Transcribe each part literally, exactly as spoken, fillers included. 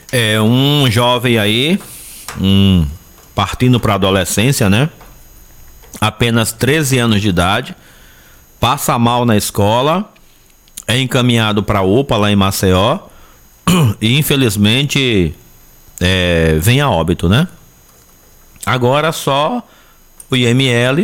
É um jovem aí, um, partindo para a adolescência, né? Apenas treze anos de idade, passa mal na escola, é encaminhado para a U P A lá em Maceió e infelizmente é, vem a óbito, né? Agora só o I M L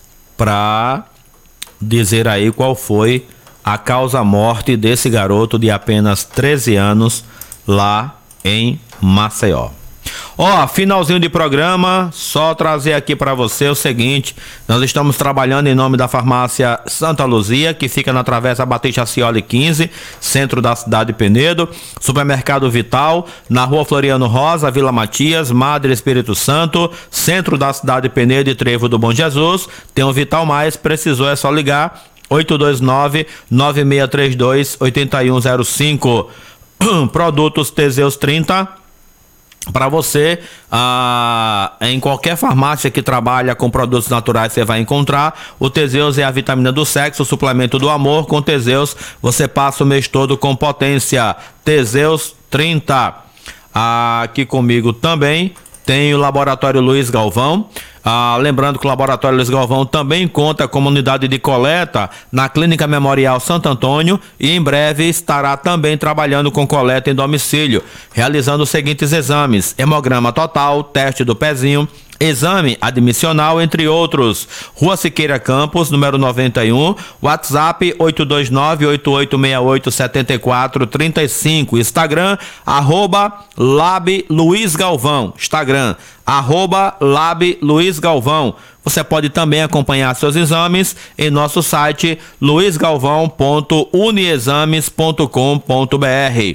para dizer aí qual foi a causa-morte desse garoto de apenas treze anos lá em Maceió. Ó, finalzinho de programa, só trazer aqui para você o seguinte: nós estamos trabalhando em nome da farmácia Santa Luzia, que fica na Travessa Batista Cioli quinze, centro da cidade de Penedo. Supermercado Vital, na rua Floriano Rosa, Vila Matias, Madre Espírito Santo, centro da cidade de Penedo e Trevo do Bom Jesus. Tem um Vital Mais, precisou é só ligar oito dois nove, nove seis três dois, oito um zero cinco. Produtos Teseus trinta. Para você, ah, em qualquer farmácia que trabalha com produtos naturais, você vai encontrar. O Teseus é a vitamina do sexo, o suplemento do amor. Com Teseus, você passa o mês todo com potência. Teseus trinta. Ah, aqui comigo também tem o Laboratório Luiz Galvão. Ah, lembrando que o Laboratório Luiz Galvão também conta com uma unidade de coleta na Clínica Memorial Santo Antônio e em breve estará também trabalhando com coleta em domicílio, realizando os seguintes exames: hemograma total, teste do pezinho, exame admissional, entre outros. Rua Siqueira Campos, número noventa e um, WhatsApp oito dois nove, oito oito seis oito, sete quatro três cinco, Instagram, arroba Lab Luiz Galvão, Instagram, arroba Lab Luiz Galvão. Você pode também acompanhar seus exames em nosso site luiz galvão ponto uniexames ponto com ponto br.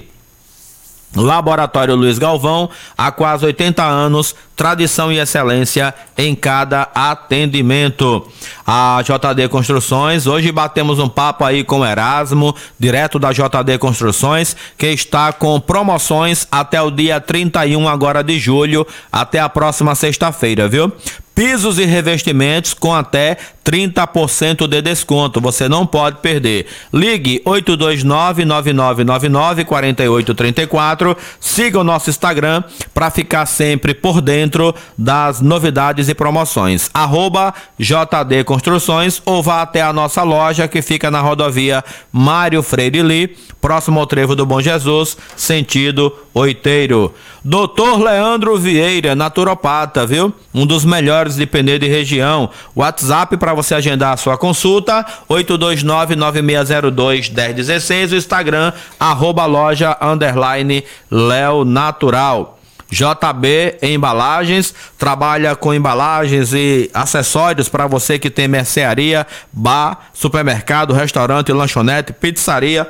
Laboratório Luiz Galvão, há quase oitenta anos, tradição e excelência em cada atendimento. A J D Construções, hoje batemos um papo aí com o Erasmo, direto da J D Construções, que está com promoções até o dia trinta e um agora de julho, até a próxima sexta-feira, viu? Pisos e revestimentos com até trinta por cento de desconto. Você não pode perder. Ligue oito dois nove, nove nove nove nove, quatro oito três quatro. Siga o nosso Instagram para ficar sempre por dentro das novidades e promoções. Arroba J D Construções, ou vá até a nossa loja que fica na rodovia Mário Freire Li, próximo ao Trevo do Bom Jesus, sentido Oiteiro. Doutor Leandro Vieira, naturopata, viu? Um dos melhores de Penedo e região. WhatsApp para você agendar a sua consulta, oito dois nove, nove seis zero dois, um zero um seis. O Instagram, arroba loja, underline, Leo Natural. J B Embalagens, trabalha com embalagens e acessórios para você que tem mercearia, bar, supermercado, restaurante, lanchonete, pizzaria,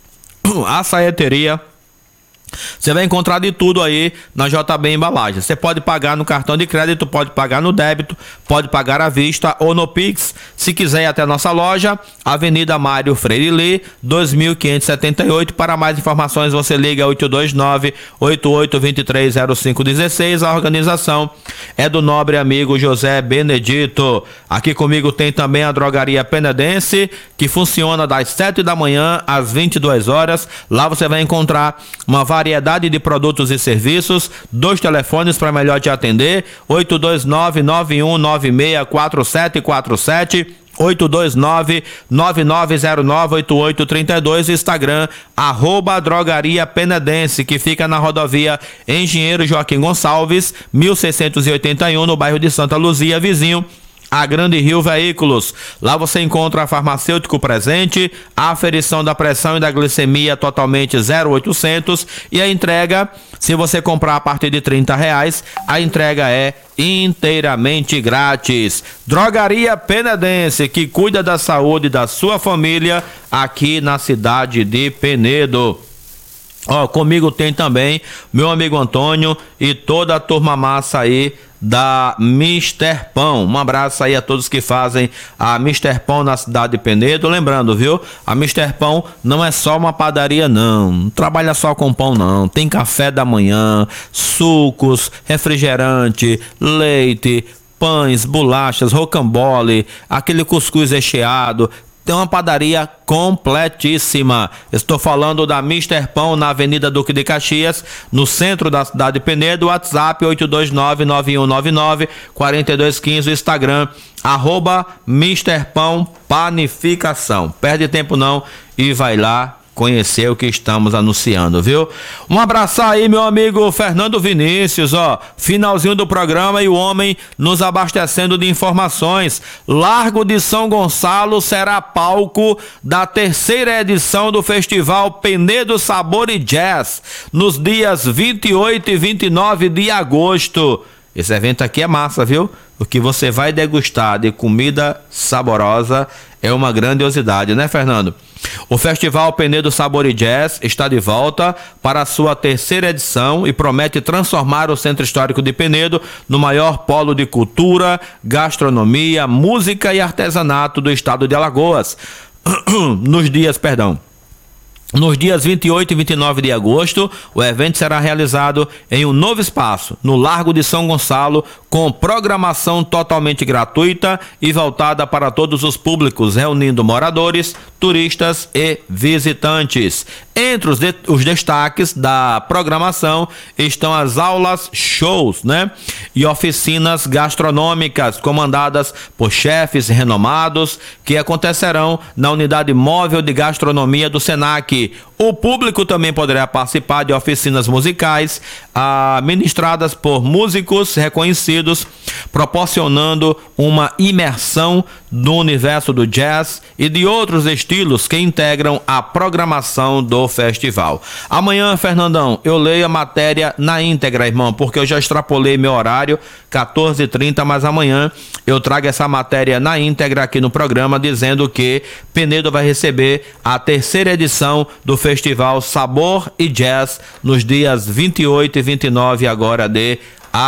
açaieteria. Você vai encontrar de tudo aí na J B Embalagens. Você pode pagar no cartão de crédito, pode pagar no débito, pode pagar à vista ou no Pix. Se quiser ir até a nossa loja, Avenida Mário Freire Li, dois mil quinhentos e setenta e oito. Para mais informações, você liga oito dois nove, oito oito dois três zero cinco um seis. A organização é do nobre amigo José Benedito. Aqui comigo tem também a Drogaria Penedense, que funciona das sete da manhã às vinte e duas horas. Lá você vai encontrar uma variedade de produtos e serviços, dois telefones para melhor te atender, oito dois nove, nove um nove seis quatro sete quatro sete, oito dois nove, nove nove zero nove, oito oito três dois, Instagram, arroba Drogaria Penedense, que fica na rodovia Engenheiro Joaquim Gonçalves, mil seiscentos e oitenta e um, no bairro de Santa Luzia, vizinho a Grande Rio Veículos. Lá você encontra farmacêutico presente, a aferição da pressão e da glicemia totalmente zero oitocentos, e a entrega, se você comprar a partir de trinta reais, a entrega é inteiramente grátis. Drogaria Penedense, que cuida da saúde da sua família aqui na cidade de Penedo. Ó, oh, comigo tem também meu amigo Antônio e toda a turma massa aí da Mister Pão. Um abraço aí a todos que fazem a Mister Pão na cidade de Penedo. Lembrando, viu? A Mister Pão não é só uma padaria, não. Não trabalha só com pão, não. Tem café da manhã, sucos, refrigerante, leite, pães, bolachas, rocambole, aquele cuscuz recheado, tem uma padaria completíssima. Estou falando da mister Pão na Avenida Duque de Caxias, no centro da cidade de Penedo. WhatsApp oito dois nove, nove um nove nove, quatro dois um cinco. Instagram arroba mister Pão Panificação. Perde tempo não e vai lá conhecer o que estamos anunciando, viu? Um abraço aí, meu amigo Fernando Vinícius, ó, finalzinho do programa e o homem nos abastecendo de informações. Largo de São Gonçalo será palco da terceira edição do Festival Penedo Sabor e Jazz, nos dias vinte e oito e vinte e nove de agosto. Esse evento aqui é massa, viu? O que você vai degustar de comida saborosa é uma grandiosidade, né, Fernando? O Festival Penedo Sabor e Jazz está de volta para a sua terceira edição e promete transformar o Centro Histórico de Penedo no maior polo de cultura, gastronomia, música e artesanato do estado de Alagoas. Nos dias, perdão. Nos dias vinte e oito e vinte e nove de agosto, o evento será realizado em um novo espaço, no Largo de São Gonçalo, com programação totalmente gratuita e voltada para todos os públicos, reunindo moradores, turistas e visitantes. Entre os, de, os destaques da programação estão as aulas, shows, né? E oficinas gastronômicas comandadas por chefes renomados que acontecerão na unidade móvel de gastronomia do Senac. O público também poderá participar de oficinas musicais ah, ministradas por músicos reconhecidos, proporcionando uma imersão no universo do jazz e de outros estilos que integram a programação do festival. Amanhã, Fernandão, eu leio a matéria na íntegra, irmão, porque eu já extrapolei meu horário, quatorze e trinta, mas amanhã eu trago essa matéria na íntegra aqui no programa, dizendo que Penedo vai receber a terceira edição do Festival Sabor e Jazz nos dias vinte e oito e vinte e nove agora de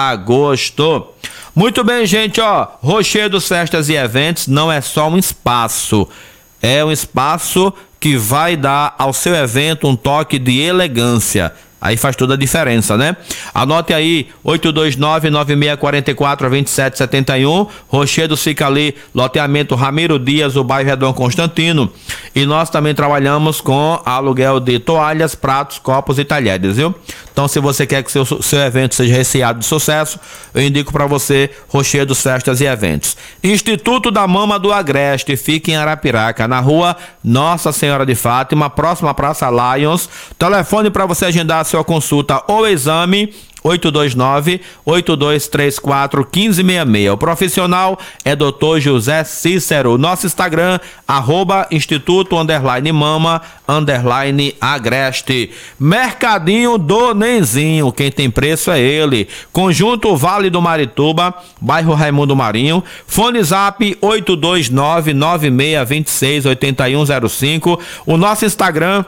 agosto. Muito bem, gente, ó, Rochedos Festas e Eventos não é só um espaço, é um espaço que vai dar ao seu evento um toque de elegância. Aí faz toda a diferença, né? Anote aí, oito dois nove, nove seis quatro quatro, dois sete sete um. Rochedos fica ali, loteamento Ramiro Dias, o bairro Redon Constantino. E nós também trabalhamos com aluguel de toalhas, pratos, copos e talheres, viu? Então, se você quer que seu, seu evento seja recheado de sucesso, eu indico para você Rochedos Festas e Eventos. Instituto da Mama do Agreste, fica em Arapiraca, na rua Nossa Senhora de Fátima, próxima à Praça Lions. Telefone para você agendar sua consulta ou exame, oito dois nove, oito dois três quatro, um cinco seis seis. O profissional é doutor José Cícero. Nosso Instagram, arroba Instituto underline Mama underline Agreste. Mercadinho do Nenzinho, quem tem preço é ele. Conjunto Vale do Marituba, bairro Raimundo Marinho. Fone Zap oito dois nove, nove seis dois seis, oito um zero cinco. O nosso Instagram,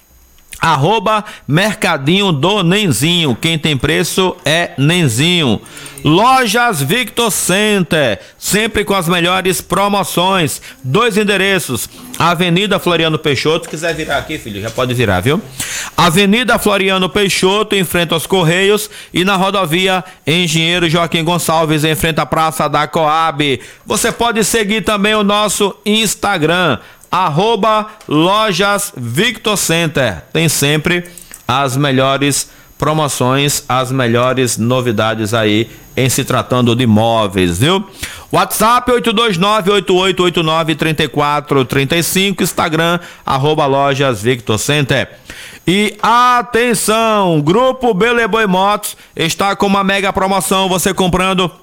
arroba Mercadinho do Nenzinho, quem tem preço é Nenzinho. Lojas Victor Center, sempre com as melhores promoções. Dois endereços, Avenida Floriano Peixoto, se quiser virar aqui, filho, já pode virar, viu? Avenida Floriano Peixoto, em frente aos Correios, e na rodovia Engenheiro Joaquim Gonçalves, em frente à Praça da Coab. Você pode seguir também o nosso Instagram, arroba Lojas Victor Center. Tem sempre as melhores promoções, as melhores novidades aí em se tratando de imóveis, viu? WhatsApp oito dois nove, oito oito oito nove, três quatro três cinco, Instagram, arroba Lojas Victor Center. E atenção, Grupo Beleboi Motos está com uma mega promoção, você comprando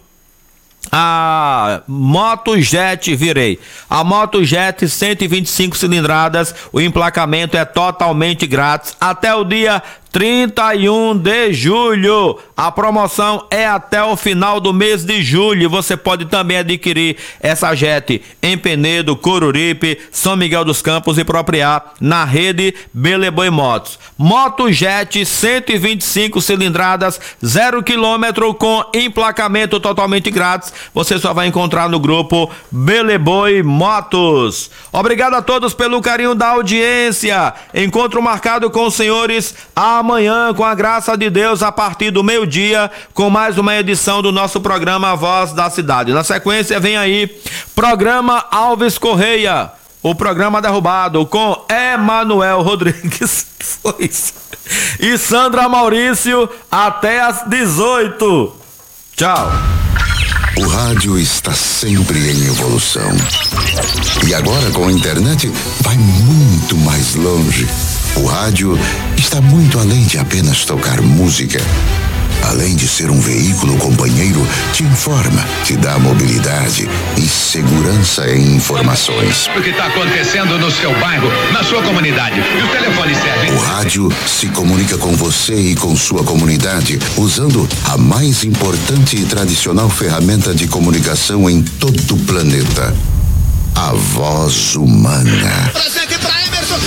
a Moto Jet, virei. A Moto Jet cento e vinte e cinco cilindradas, o emplacamento é totalmente grátis até o dia trinta e um de julho. A promoção é até o final do mês de julho. Você pode também adquirir essa Jet em Penedo, Coruripe, São Miguel dos Campos e propriar na rede Beleboi Motos. Moto Jet cento e vinte e cinco cilindradas, zero quilômetro, com emplacamento totalmente grátis. Você só vai encontrar no grupo Beleboi Motos. Obrigado a todos pelo carinho da audiência. Encontro marcado com os senhores amanhã, com a graça de Deus, a partir do meio-dia, com mais uma edição do nosso programa Voz da Cidade. Na sequência vem aí, programa Alves Correia, o programa derrubado com Emanuel Rodrigues. Foi isso. E Sandra Maurício até às dezoito. Tchau. O rádio está sempre em evolução. E agora com a internet vai muito mais longe. O rádio está muito além de apenas tocar música. Além de ser um veículo companheiro, te informa, te dá mobilidade e segurança em informações. O que está acontecendo no seu bairro, na sua comunidade. E o telefone serve. O rádio se comunica com você e com sua comunidade usando a mais importante e tradicional ferramenta de comunicação em todo o planeta. A voz humana. Presente pra Emerson.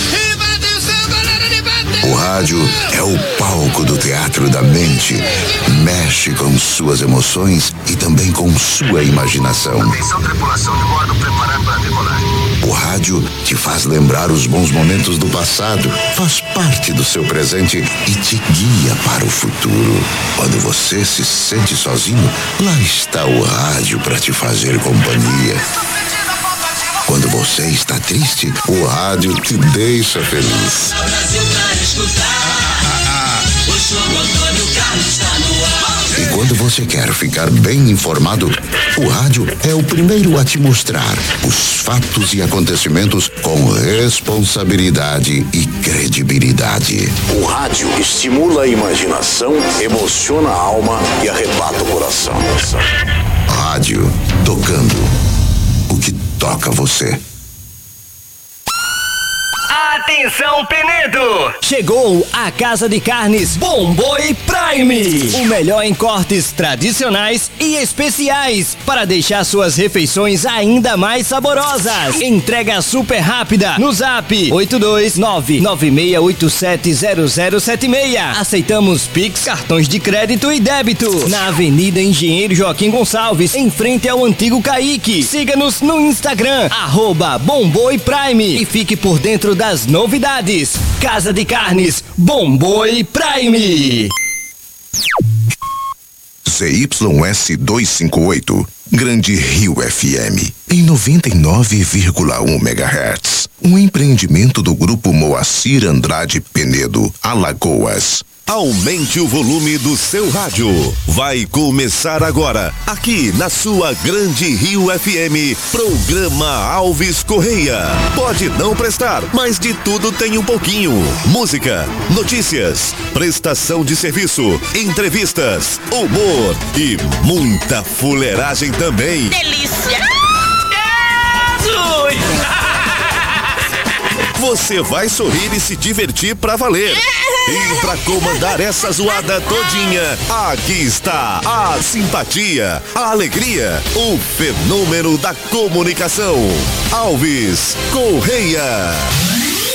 O rádio é o palco do teatro da mente. Mexe com suas emoções e também com sua imaginação. Atenção, tripulação de bordo, preparado para decolar. O rádio te faz lembrar os bons momentos do passado, faz parte do seu presente e te guia para o futuro. Quando você se sente sozinho, lá está o rádio para te fazer companhia. Quando você está triste, o rádio te deixa feliz. E quando você quer ficar bem informado, o rádio é o primeiro a te mostrar os fatos e acontecimentos com responsabilidade e credibilidade. O rádio estimula a imaginação, emociona a alma e arrebata o coração. Rádio, tocando o que toca você. Atenção, Penedo! Chegou a Casa de Carnes Bomboi Prime. O melhor em cortes tradicionais e especiais para deixar suas refeições ainda mais saborosas. Entrega super rápida no Zap oito dois nove nove seis oito sete zero zero sete seis. Aceitamos Pix, cartões de crédito e débito. Na Avenida Engenheiro Joaquim Gonçalves, em frente ao antigo Caique. Siga-nos no Instagram, arroba Bomboi Prime, e fique por dentro das novidades. Casa de Carnes Bomboi Prime. Z Y S duzentos e cinquenta e oito, Grande Rio F M, em noventa e nove vírgula um megahertz. Um empreendimento do Grupo Moacir Andrade Penedo, Alagoas. Aumente o volume do seu rádio. Vai começar agora, aqui na sua Grande Rio F M, programa Alves Correia. Pode não prestar, mas de tudo tem um pouquinho. Música, notícias, prestação de serviço, entrevistas, humor e muita fuleiragem também. Delícia! Você vai sorrir e se divertir pra valer. E pra comandar essa zoada todinha, aqui está a simpatia, a alegria, o fenômeno da comunicação. Alves Correia.